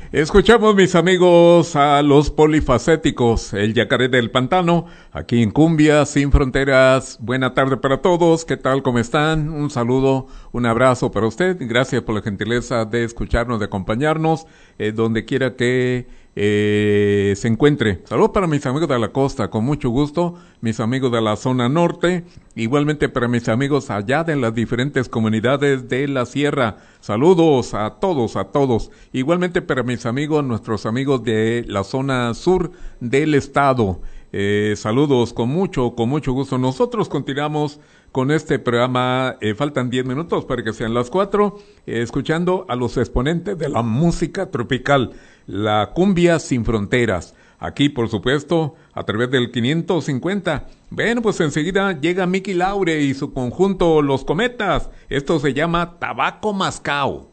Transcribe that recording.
Escuchamos, mis amigos, a los polifacéticos, el Yacaré del Pantano, aquí en Cumbia Sin Fronteras. Buena tarde para todos, ¿qué tal? ¿Cómo están? Un saludo, un abrazo para usted. Gracias por la gentileza de escucharnos, de acompañarnos, donde quiera que se encuentre. Saludos para mis amigos de la costa, con mucho gusto, mis amigos de la zona norte, igualmente para mis amigos allá de las diferentes comunidades de la sierra. Saludos a todos, igualmente para mis amigos, nuestros amigos de la zona sur del estado. Saludos con mucho gusto. Nosotros continuamos con este programa, faltan 10 minutos para que sean las 4, escuchando a los exponentes de la música tropical, la cumbia sin fronteras. Aquí, por supuesto, a través del 550. Bueno, pues enseguida llega Mickey Laure y su conjunto Los Cometas. Esto se llama Tabaco Mascao.